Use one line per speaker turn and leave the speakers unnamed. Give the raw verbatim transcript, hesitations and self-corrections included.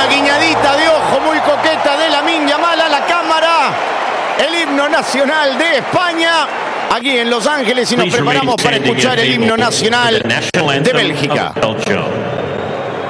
una guiñadita de ojo muy coqueta de Lamine Yamal a la cámara. El himno nacional de España, aquí en Los Ángeles, y nos preparamos para escuchar el himno nacional de Bélgica.